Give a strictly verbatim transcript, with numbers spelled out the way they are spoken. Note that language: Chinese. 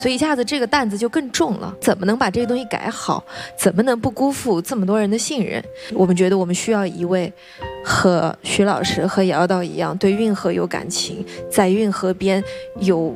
所以一下子这个担子就更重了，怎么能把这个东西改好？怎么能不辜负这么多人的信任？我们觉得我们需要一位和徐老师和姚导一样对运河有感情，在运河边有